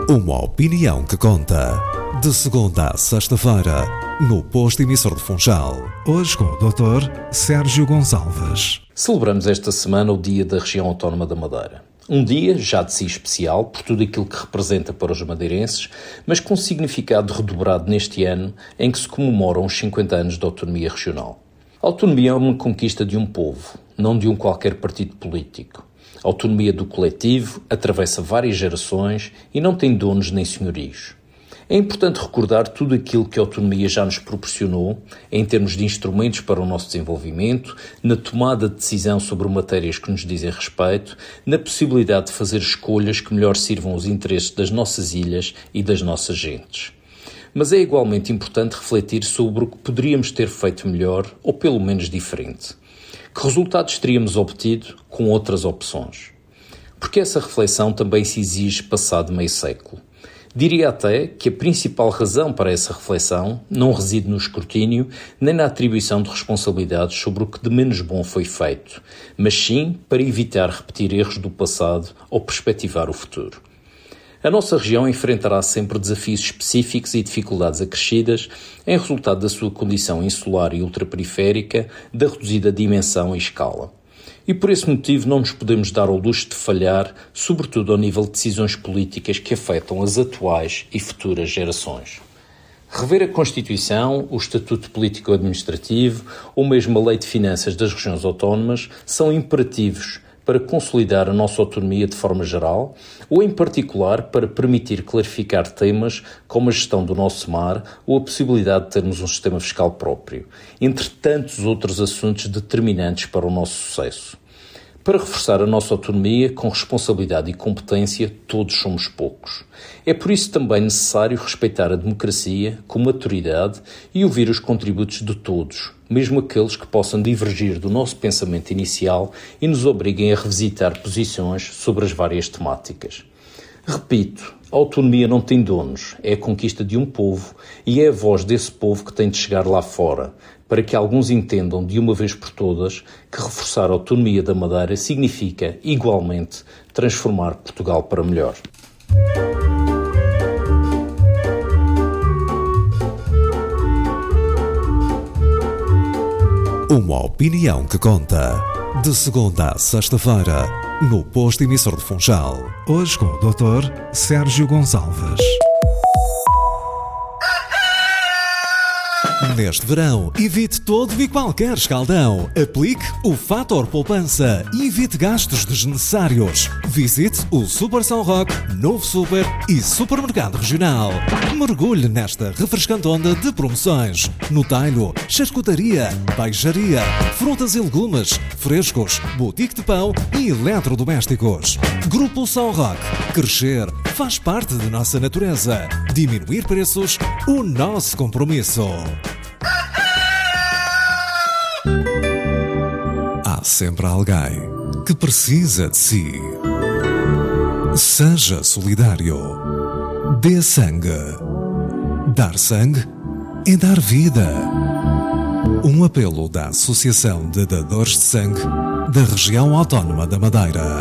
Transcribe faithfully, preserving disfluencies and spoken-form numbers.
Uma opinião que conta. De segunda a sexta-feira, no posto emissor de Funchal. Hoje com o doutor Sérgio Gonçalves. Celebramos esta semana o Dia da Região Autónoma da Madeira. Um dia já de si especial por tudo aquilo que representa para os madeirenses, mas com significado redobrado neste ano em que se comemoram os cinquenta anos de autonomia regional. A autonomia é uma conquista de um povo, não de um qualquer partido político. A autonomia do coletivo atravessa várias gerações e não tem donos nem senhorios. É importante recordar tudo aquilo que a autonomia já nos proporcionou em termos de instrumentos para o nosso desenvolvimento, na tomada de decisão sobre matérias que nos dizem respeito, na possibilidade de fazer escolhas que melhor sirvam os interesses das nossas ilhas e das nossas gentes. Mas é igualmente importante refletir sobre o que poderíamos ter feito melhor ou pelo menos diferente. Que resultados teríamos obtido com outras opções? Porque essa reflexão também se exige passado meio século. Diria até que a principal razão para essa reflexão não reside no escrutínio nem na atribuição de responsabilidades sobre o que de menos bom foi feito, mas sim para evitar repetir erros do passado ou perspectivar o futuro. A nossa região enfrentará sempre desafios específicos e dificuldades acrescidas em resultado da sua condição insular e ultraperiférica, da reduzida dimensão e escala. E por esse motivo não nos podemos dar ao luxo de falhar, sobretudo ao nível de decisões políticas que afetam as atuais e futuras gerações. Rever a Constituição, o Estatuto Político-Administrativo ou mesmo a Lei de Finanças das Regiões Autónomas são imperativos para consolidar a nossa autonomia de forma geral ou, em particular, para permitir clarificar temas como a gestão do nosso mar ou a possibilidade de termos um sistema fiscal próprio, entre tantos outros assuntos determinantes para o nosso sucesso. Para reforçar a nossa autonomia, com responsabilidade e competência, todos somos poucos. É por isso também necessário respeitar a democracia com maturidade e ouvir os contributos de todos, mesmo aqueles que possam divergir do nosso pensamento inicial e nos obriguem a revisitar posições sobre as várias temáticas. Repito, a autonomia não tem donos, é a conquista de um povo e é a voz desse povo que tem de chegar lá fora, para que alguns entendam de uma vez por todas que reforçar a autonomia da Madeira significa, igualmente, transformar Portugal para melhor. Uma opinião que conta. De segunda a sexta-feira, no posto emissor de Funchal. Hoje com o doutor Sérgio Gonçalves. Neste verão, evite todo e qualquer escaldão. Aplique o Fator Poupança e evite gastos desnecessários. Visite o Super São Roque, Novo Super e Supermercado Regional. Mergulhe nesta refrescante onda de promoções. No talho, charcutaria, peixaria, frutas e legumes, frescos, boutique de pão e eletrodomésticos. Grupo São Roque. Crescer faz parte de nossa natureza. Diminuir preços, o nosso compromisso. Há sempre alguém que precisa de si. Seja solidário. Dê sangue. Dar sangue é dar vida. Um apelo da Associação de Dadores de Sangue da Região Autónoma da Madeira.